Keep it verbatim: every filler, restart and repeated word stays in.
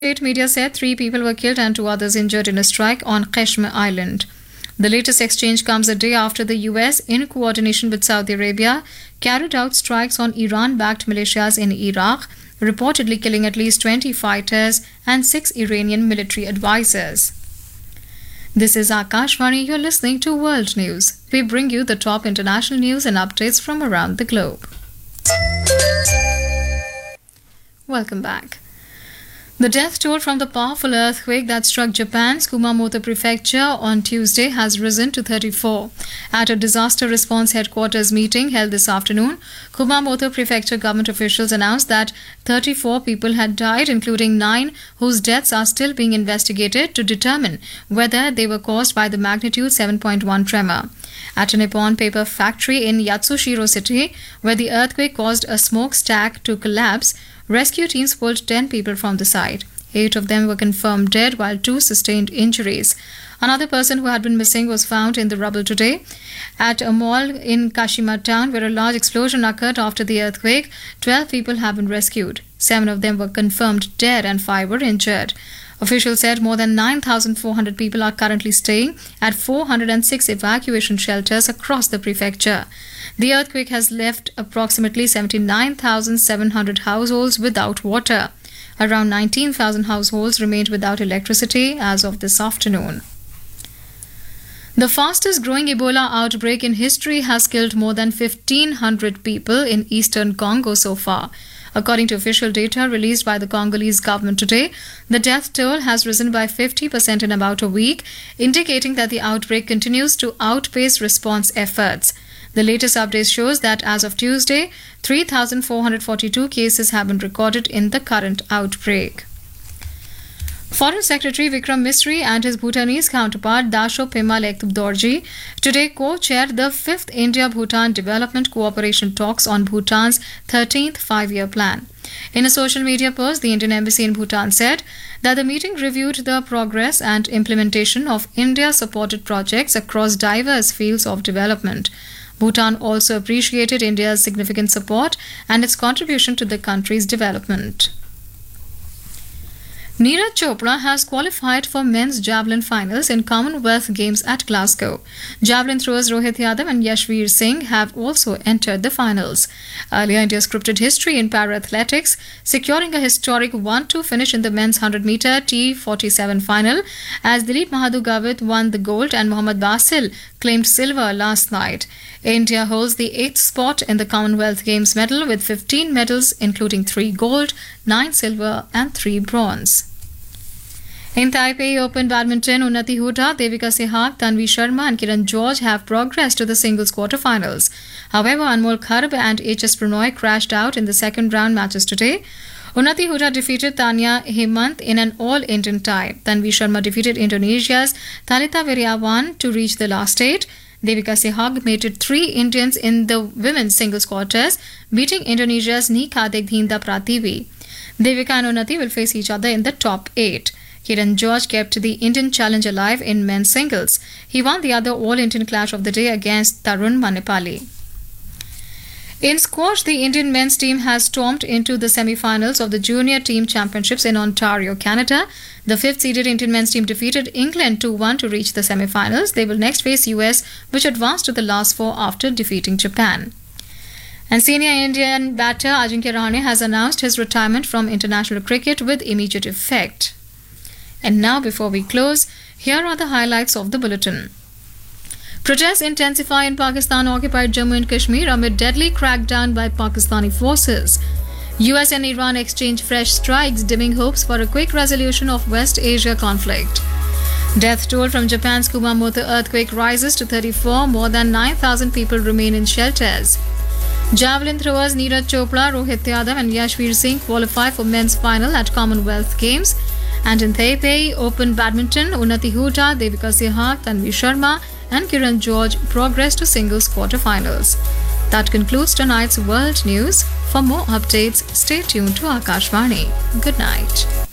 State media said three people were killed and two others injured in a strike on Kashmir Island. The latest exchange comes a day after the U S, in coordination with Saudi Arabia, carried out strikes on Iran-backed militias in Iraq, reportedly killing at least twenty fighters and six Iranian military advisors. This is Akashvani. You're listening to World News. We bring you the top international news and updates from around the globe. Welcome back. The death toll from the powerful earthquake that struck Japan's Kumamoto Prefecture on Tuesday has risen to thirty-four. At a disaster response headquarters meeting held this afternoon, Kumamoto Prefecture government officials announced that thirty-four people had died, including nine whose deaths are still being investigated to determine whether they were caused by the magnitude seven point one tremor. At a Nippon paper factory in Yatsushiro City, where the earthquake caused a smokestack to collapse, rescue teams pulled ten people from the site. Eight of them were confirmed dead, while two sustained injuries. Another person who had been missing was found in the rubble today. At a mall in Kashima town, where a large explosion occurred after the earthquake, twelve people have been rescued. Seven of them were confirmed dead and five were injured. Officials said more than nine thousand four hundred people are currently staying at four hundred six evacuation shelters across the prefecture. The earthquake has left approximately seventy-nine thousand seven hundred households without water. Around nineteen thousand households remained without electricity as of this afternoon. The fastest growing Ebola outbreak in history has killed more than fifteen hundred people in eastern Congo so far. According to official data released by the Congolese government today, the death toll has risen by fifty percent in about a week, indicating that the outbreak continues to outpace response efforts. The latest update shows that as of Tuesday, three thousand four hundred forty-two cases have been recorded in the current outbreak. Foreign Secretary Vikram Misri and his Bhutanese counterpart Dasho Pema Lektub Dorji today co-chaired the fifth India-Bhutan Development Cooperation talks on Bhutan's thirteenth five-year plan. In a social media post, the Indian Embassy in Bhutan said that the meeting reviewed the progress and implementation of India-supported projects across diverse fields of development. Bhutan also appreciated India's significant support and its contribution to the country's development. Neeraj Chopra has qualified for men's javelin finals in Commonwealth Games at Glasgow. Javelin throwers Rohit Yadav and Yashveer Singh have also entered the finals. Earlier, India scripted history in para-athletics, securing a historic one two finish in the men's one hundred meter T forty-seven final, as Dilip Mahaду Gavit won the gold and Mohammad Basil claimed silver last night. India holds the eighth spot in the Commonwealth Games medal with fifteen medals, including three gold, nine silver and three bronze. In Taipei Open Badminton, Unnati Hooda, Devika Sehwag, Tanvi Sharma and Kiran George have progressed to the singles quarterfinals. However, Anmol Kharb and H S Pranoy crashed out in the second round matches today. Unnati Hooda defeated Tanya Hemant in an all-Indian tie. Tanvi Sharma defeated Indonesia's Thalita Wiriawan to reach the last eight. Devika Sehwag mated three Indians in the women's singles quarters, beating Indonesia's Nikadek Dhinda Prativi. Devika and Unnati will face each other in the top eight. Kiran George kept the Indian challenge alive in men's singles. He won the other all-Indian clash of the day against Tarun Manipali. In squash, the Indian men's team has stormed into the semi-finals of the Junior Team Championships in Ontario, Canada. The fifth-seeded Indian men's team defeated England two one to reach the semi-finals. They will next face U S, which advanced to the last four after defeating Japan. And senior Indian batter Ajinkya Rahane has announced his retirement from international cricket with immediate effect. And now, before we close, here are the highlights of the bulletin. Protests intensify in Pakistan-occupied Jammu and Kashmir amid deadly crackdown by Pakistani forces. U S and Iran exchange fresh strikes, dimming hopes for a quick resolution of West Asia conflict. Death toll from Japan's Kumamoto earthquake rises to thirty-four. More than nine thousand people remain in shelters. Javelin throwers Neeraj Chopra, Rohit Yadav and Yashveer Singh qualify for men's final at Commonwealth Games. And in Taipei Open Badminton, Unnati Hooda, Devika Sehwag, Tanvi Sharma and Kiran George progress to singles quarterfinals. That concludes tonight's World News. For more updates, stay tuned to Akashvani. Good night.